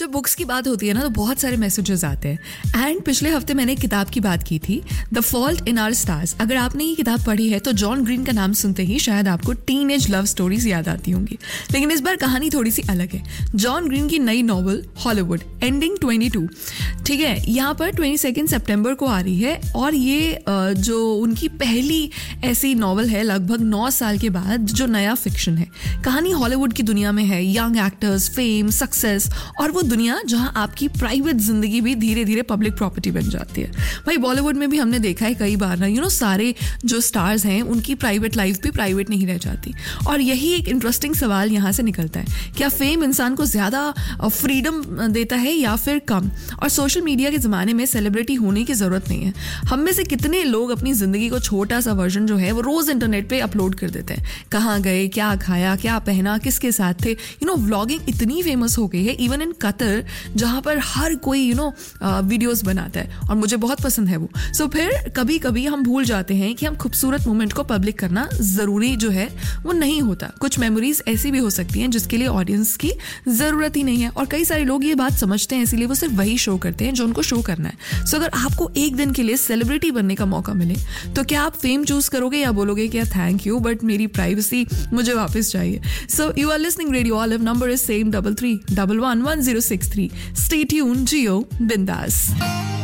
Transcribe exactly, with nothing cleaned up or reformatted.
जब बुक्स की बात होती है ना तो बहुत सारे मैसेजेस आते हैं। एंड पिछले हफ्ते मैंने एक किताब की बात की थी, the fault in our stars. अगर आपने ये किताब पढ़ी है तो जॉन ग्रीन का नाम सुनते ही शायद आपको टीनेज लव स्टोरीज याद आती होंगी, लेकिन इस बार कहानी थोड़ी सी अलग है। जॉन ग्रीन की नई novel Hollywood ending twenty two, ठीक है, यहाँ पर ट्वेंटी सेकेंड सेप्टेम्बर को आ रही है। और ये जो उनकी पहली ऐसी नॉवल है लगभग नौ साल के बाद जो नया फिक्शन है। कहानी हॉलीवुड की दुनिया में है, यंग एक्टर्स, फेम, सक्सेस, और वो दुनिया जहां आपकी प्राइवेट जिंदगी भी धीरे धीरे पब्लिक प्रॉपर्टी बन जाती है। भाई बॉलीवुड में भी हमने देखा है कई बार ना, यू नो सारे जो स्टार्स हैं उनकी प्राइवेट लाइफ भी प्राइवेट नहीं रह जाती। और यही एक इंटरेस्टिंग सवाल यहाँ से निकलता है, क्या फेम इंसान को ज्यादा फ्रीडम देता है या फिर कम? और सोशल मीडिया के जमाने में सेलिब्रिटी होने की जरूरत नहीं है। हम में से कितने लोग अपनी जिंदगी को छोटा सा वर्जन जो है वो रोज इंटरनेट पे अपलोड कर देते हैं, कहाँ गए, क्या खाया, क्या पहना, किसके साथ थे। यू नो व्लॉगिंग इतनी फेमस हो गई है इवन इन कतर, जहां पर हर कोई यू नो वीडियोस बनाता है और मुझे बहुत पसंद है वो। सो so, फिर कभी कभी हम भूल जाते हैं कि हम खूबसूरत मोमेंट को पब्लिक करना जरूरी जो है वो नहीं होता। कुछ मेमोरीज ऐसी भी हो सकती हैं जिसके लिए ऑडियंस की जरूरत ही नहीं है, और कई सारे लोग ये बात समझते हैं, इसीलिए वो सिर्फ वही शो करते हैं जो उनको शो करना है। सो so, अगर आपको एक दिन के लिए सेलिब्रिटी बनने का मौका मिले तो क्या आप फेम चूज करोगे या बोलोगे कि थैंक यू बट मेरी प्राइवेसी मुझे वापस चाहिए? So you are listening radio olive, number is same double three double one one zero six three. Stay tuned, जियो बिंदास।